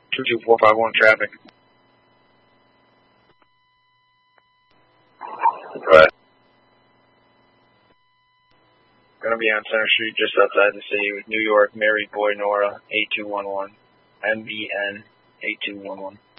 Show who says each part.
Speaker 1: 22451 traffic.
Speaker 2: Right.
Speaker 1: Gonna be on Center Street just outside the city with New York, Mary Boy Nora, 8211. MBN 8211.